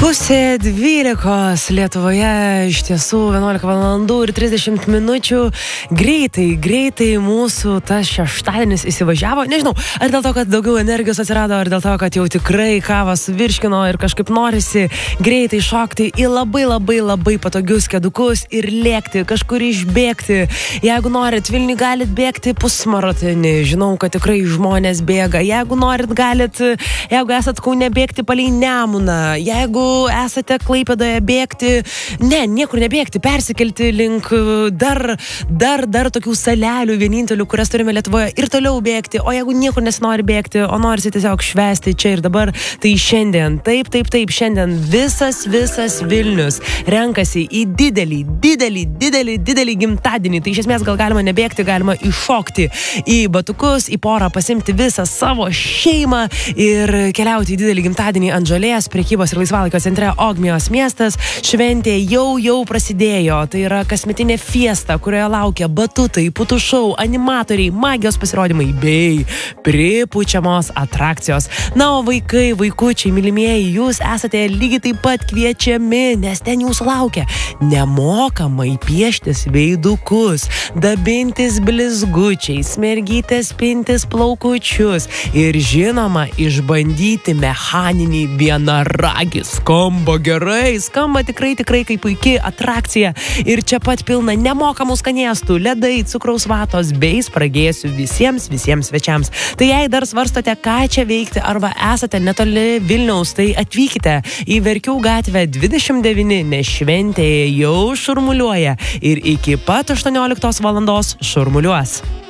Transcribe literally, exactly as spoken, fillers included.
Pusė dvylikos Lietuvoje, iš tiesų vienuolika valandų ir trisdešimt minučių. Greitai, greitai mūsų tas šeštadienis įsivažiavo. Nežinau, ar dėl to, kad daugiau energijos atsirado, ar dėl to, kad jau tikrai kavą suvirškino ir kažkaip norisi greitai šokti į labai labai labai patogius kedukus ir lėkti, kažkur išbėgti. Jeigu norit Vilniui, galit bėgti pusmaratonį. Žinau, kad tikrai žmonės bėga. Jeigu norit, galit, jeigu esat Kaune, bėgti palei Nemuną. Jeigu esate Klaipėdoje, bėgti, ne, niekur nebėgti, persikelti link dar, dar, dar tokių salelių vienintelių, kurias turime Lietuvoje, ir toliau bėgti. O jeigu niekur nesinori bėgti, o norisi tiesiog švęsti čia ir dabar, tai šiandien, taip, taip, taip, šiandien visas, visas Vilnius renkasi į didelį, didelį, didelį, didelį gimtadienį. Tai iš esmės gal galima nebėgti, galima iššokti į batukus, į porą, pasimti visą savo šeimą ir keliauti į didelį gimtadienį ant žolės, prekybos ir laisvalaikio centre Ogmios miestas. Šventė jau jau prasidėjo. Tai yra kasmetinė fiesta, kurioje laukia batutai, putų šou, animatoriai, magijos pasirodymai bei pripučiamos atrakcijos. Na, o vaikai, vaikučiai, mylimieji, jūs esate lygiai taip pat kviečiami, nes ten jūsų laukia nemokamai pieštis veidukus, dabintis blizgučiais, mergytės pintis plaukučius ir žinoma išbandyti mechaninį vienaragį. Skamba gerai, skamba tikrai, tikrai kaip puikiai atrakcija ir čia pat pilna nemokamų skanėstų, ledai, cukraus vatos bei spragėsių visiems, visiems svečiams. Tai jei dar svarstote, ką čia veikti arba esate netoli Vilniaus, tai atvykite į Verkių gatvę dvidešimt devyni, nes šventėje jau šurmuliuoja ir iki pat aštuonioliktos valandos šurmuliuos.